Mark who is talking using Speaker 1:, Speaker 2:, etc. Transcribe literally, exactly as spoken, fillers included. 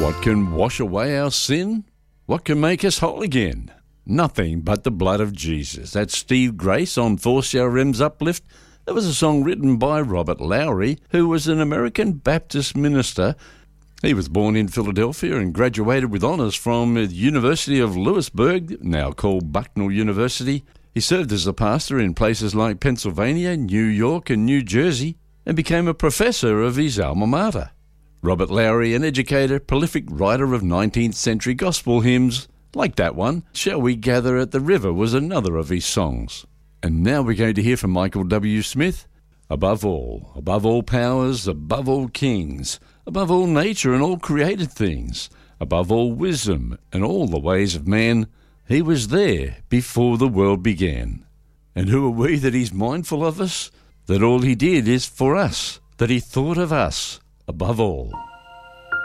Speaker 1: What can wash away our sin? What can make us whole again? Nothing but the blood of Jesus. That's Steve Grace on four C R M's Uplift. That was a song written by Robert Lowry, who was an American Baptist minister. He was born in Philadelphia and graduated with honours from the University of Lewisburg, now called Bucknell University. He served as a pastor in places like Pennsylvania, New York and New Jersey, and became a professor of his alma mater. Robert Lowry, an educator, prolific writer of nineteenth century gospel hymns, like that one, Shall We Gather at the River, was another of his songs. And now we're going to hear from Michael W. Smith. Above all, above all powers, above all kings, above all nature and all created things, above all wisdom and all the ways of man, he was there before the world began. And who are we that he's mindful of us? That all he did is for us, that he thought of us above all.